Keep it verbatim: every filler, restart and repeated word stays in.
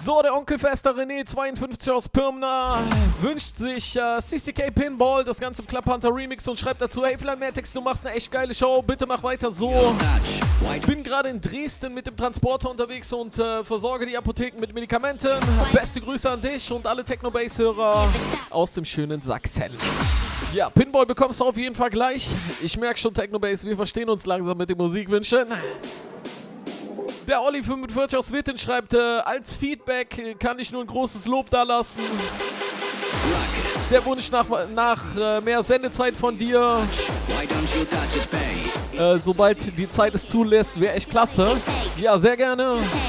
So, der Onkelfester René zweiundfünfzig aus Pirmna wünscht sich äh, C C K Pinball, das Ganze im Club Hunter Remix und schreibt dazu: Hey Flametex, du machst eine echt geile Show, bitte mach weiter so. Bin gerade in Dresden mit dem Transporter unterwegs und äh, versorge die Apotheken mit Medikamenten. Beste Grüße an dich und alle Techno-Bass-Hörer aus dem schönen Sachsen. Ja, Pinball bekommst du auf jeden Fall gleich. Ich merke schon, Techno-Bass, wir verstehen uns langsam mit den Musikwünschen. Der Olli fünfundvierzig aus Witten schreibt, äh, als Feedback äh, kann ich nur ein großes Lob dalassen. Der Wunsch nach, nach äh, mehr Sendezeit von dir, äh, sobald die Zeit es zulässt, wäre echt klasse. Ja, sehr gerne.